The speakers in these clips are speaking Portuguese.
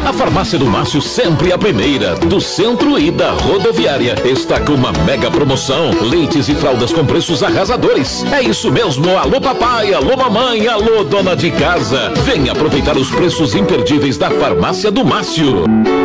A farmácia do Márcio, sempre a primeira, do centro e da rodoviária, está com uma mega promoção. Leites e fraldas com preços arrasadores. É isso mesmo, alô papai, alô mamãe, alô dona de casa. Venha aproveitar os preços imperdíveis da farmácia do Márcio.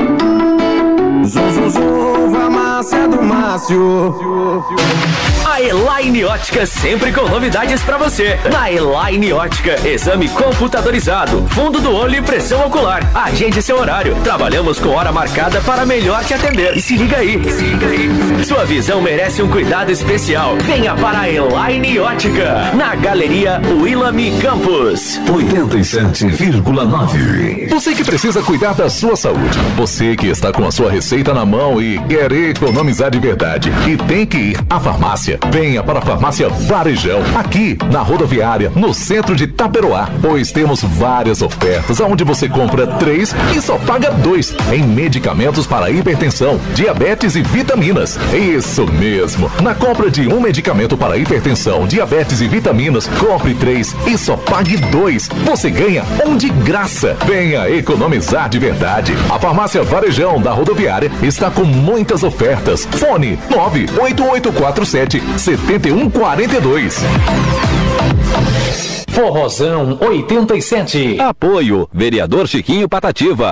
Farmácia do Márcio. A Elaine Ótica sempre com novidades pra você. Na Elaine Ótica, exame computadorizado, fundo do olho e pressão ocular. Agende seu horário. Trabalhamos com hora marcada para melhor te atender. E se liga aí. Sua visão merece um cuidado especial. Venha para a Elaine Ótica, na Galeria Willamy Campos. 87,9. Você que precisa cuidar da sua saúde. Você que está com a sua receita na mão e quer economizar de verdade e tem que ir à farmácia. Venha para a Farmácia Varejão, aqui na rodoviária, no centro de Taperoá, pois temos várias ofertas onde você compra 3 e só paga 2 em medicamentos para hipertensão, diabetes e vitaminas. Isso mesmo, na compra de um medicamento para hipertensão, diabetes e vitaminas, compre 3 e só pague 2. Você ganha um de graça. Venha economizar de verdade. A Farmácia Varejão da rodoviária está com muitas ofertas. Fone 98847-7142. Forrozão 87. Apoio, vereador Chiquinho Patativa.